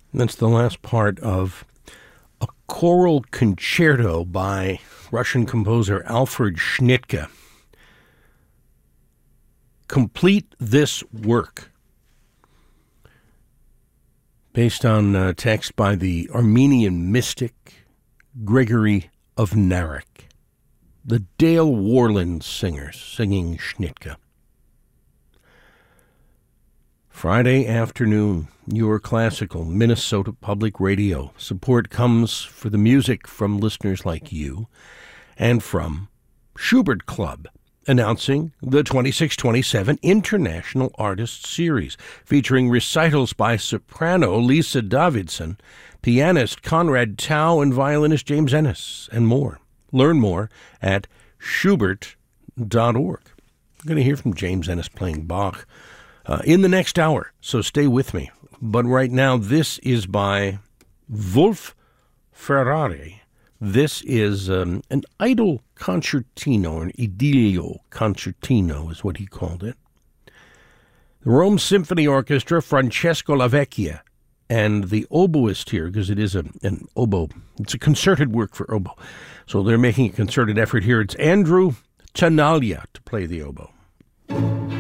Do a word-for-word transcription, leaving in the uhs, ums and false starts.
That's the last part of a choral concerto by Russian composer Alfred Schnittke. Complete this work, based on a text by the Armenian mystic Gregory of Narek. The Dale Warland Singers singing Schnittke. Friday afternoon, your classical Minnesota Public Radio. Support comes for the music from listeners like you and from Schubert Club, announcing the twenty-six twenty-seven International Artists Series, featuring recitals by soprano Lisa Davidson, pianist Conrad Tao, and violinist James Ennis, and more. Learn more at schubert dot org. We're going to hear from James Ennis playing Bach Uh, in the next hour, so stay with me. But right now, this is by Wolf Ferrari. This is um, an idol concertino, or an idilio concertino is what he called it. The Rome Symphony Orchestra, Francesco Lavecchia, and the oboist here, because it is a, an oboe, it's a concerted work for oboe. So they're making a concerted effort here. It's Andrew Tanaglia to play the oboe.